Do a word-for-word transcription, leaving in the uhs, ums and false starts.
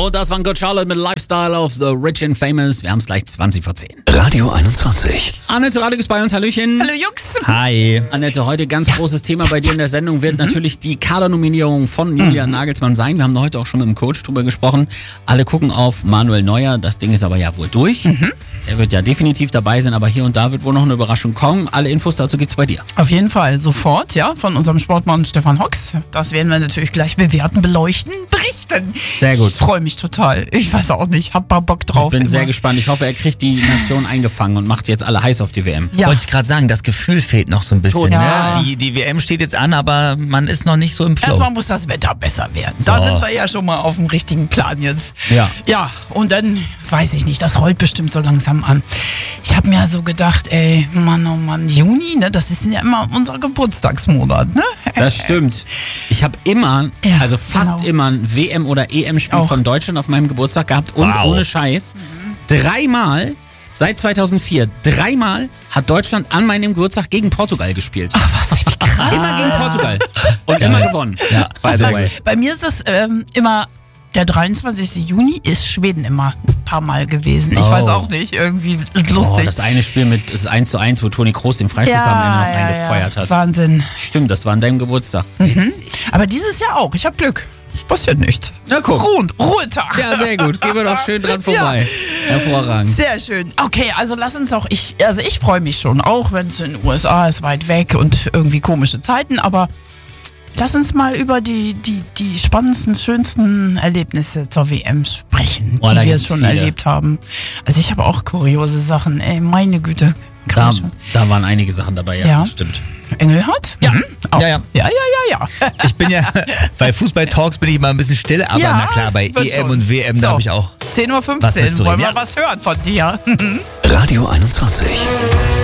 Und das war Good Charlotte mit Lifestyle of the Rich and Famous. Wir haben es gleich zwanzig vor zehn. Radio einundzwanzig. Annette Radek ist bei uns. Hallöchen. Hallo Jungs. Hi. Annette, heute ganz großes Thema bei dir in der Sendung wird mhm. natürlich die Kadernominierung von Julian mhm. Nagelsmann sein. Wir haben heute auch schon mit dem Coach drüber gesprochen. Alle gucken auf Manuel Neuer. Das Ding ist aber ja wohl durch. Mhm. Er wird ja definitiv dabei sein, aber hier und da wird wohl noch eine Überraschung kommen. Alle Infos dazu gibt's bei dir. Auf jeden Fall, sofort, ja, von unserem Sportmann Stefan Hocks. Das werden wir natürlich gleich bewerten, beleuchten, berichten. Sehr gut. Ich freue mich total. Ich weiß auch nicht, hab mal Bock drauf. Ich bin immer. sehr gespannt. Ich hoffe, er kriegt die Nation eingefangen und macht jetzt alle heiß auf die W M. Ja. Wollte ich gerade sagen, das Gefühl fehlt noch so ein bisschen. Ja. Ne? Die, die W M steht jetzt an, aber man ist noch nicht so im Flow. Erstmal muss das Wetter besser werden. So. Da sind wir ja schon mal auf dem richtigen Plan jetzt. Ja. Ja, und dann, weiß ich nicht, das rollt bestimmt so langsam an. Ich habe mir so gedacht, ey, Mann, oh Mann, Juni, ne, das ist ja immer unser Geburtstagsmonat, ne? Das stimmt. Ich habe immer, Ja, also fast genau. immer ein W M- oder E M-Spiel Auch. von Deutschland auf meinem Geburtstag gehabt und Wow. ohne Scheiß. Dreimal, seit zweitausendvier, dreimal hat Deutschland an meinem Geburtstag gegen Portugal gespielt. Was, wie krass. Immer gegen Portugal. Und immer gewonnen. Ja, by the way. Bei mir ist das ähm, immer, der dreiundzwanzigsten Juni ist Schweden immer ein paar Mal gewesen. Ich Oh. weiß auch nicht, irgendwie Oh, lustig. das eine Spiel mit das eins zu eins, wo Toni Kroos den Freistoß am Ende noch reingefeuert hat. Wahnsinn. Stimmt, das war an deinem Geburtstag. Mhm. Aber dieses Jahr auch. Ich habe Glück. Es passiert nicht. Na guck. Ruhe, Ruhetag. Ja, sehr gut. Gehen wir doch schön dran vorbei. Hervorragend. Sehr schön. Okay, also lass uns auch, ich, also ich freue mich schon, auch wenn es in den U S A ist, weit weg und irgendwie komische Zeiten, aber lass uns mal über die, die, die spannendsten, schönsten Erlebnisse zur W M sprechen, Oh, die da wir gibt's schon viele. erlebt haben. Also ich habe auch kuriose Sachen, ey, meine Güte. Da, Kann schon. da waren einige Sachen dabei, ja, Ja. das stimmt. Engelhardt? Ja. Mhm. Auch. Ja, ja. Ja, ja, ja, ja. Ich bin ja, bei Fußball-Talks bin ich immer ein bisschen still, aber Ja, na klar, bei wird E M schon. und W M, So. da habe ich auch zehn Uhr Was fünfzehn, mitzureden, wollen wir ja. was hören von dir? Radio einundzwanzig.